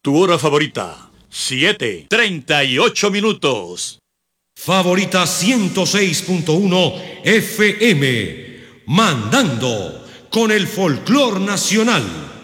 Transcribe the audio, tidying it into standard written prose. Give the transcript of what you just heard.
Tu hora favorita, 7:38. Favorita 106.1 FM, mandando con el folclor nacional.